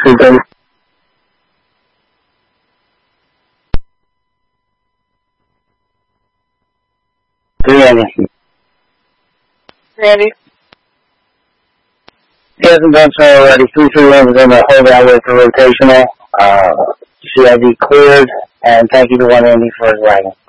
330. 380. Ready. He hasn't done so already. 331 is in the hold out with the rotational. CID cleared, and thank you to 180 for his wagon.